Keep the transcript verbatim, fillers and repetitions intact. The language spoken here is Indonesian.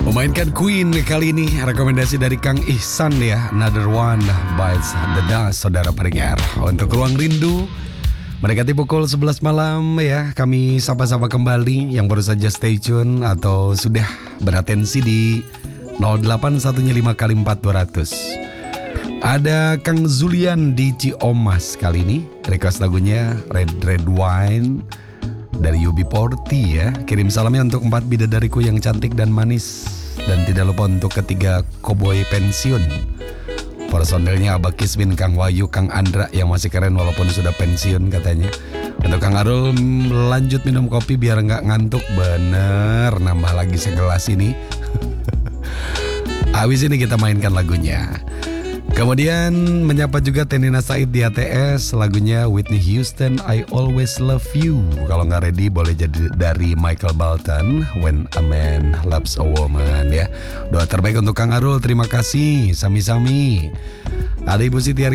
Memainkan Queen kali ini, rekomendasi dari Kang Ihsan ya, Another One Bites the Dust, saudara pendengar. Untuk Ruang Rindu, mendekati pukul sebelas malam ya, kami sapa-sapa kembali yang baru saja stay tune atau sudah beratensi di nol delapan satu lima kali empat dua ratus. Ada Kang Zulian di Ciomas kali ini, request lagunya Red Red Wine dari U B empat puluh ya. Kirim salamnya untuk empat bidadariku yang cantik dan manis. Dan tidak lupa untuk ketiga koboi pensiun, personelnya Abah Kismin, Kang Wayu, Kang Andra yang masih keren walaupun sudah pensiun katanya. Untuk Kang Arul, lanjut minum kopi biar nggak ngantuk. Bener, nambah lagi segelas ini. Habis ini kita mainkan lagunya. Kemudian menyapa juga Tenina Said di A T S, lagunya Whitney Houston, I Always Love You. Kalau nggak ready boleh jadi dari Michael Bolton, When a Man Loves a Woman ya. Doa terbaik untuk Kang Arul, terima kasih. Sami-sami. Ada Ibu Siti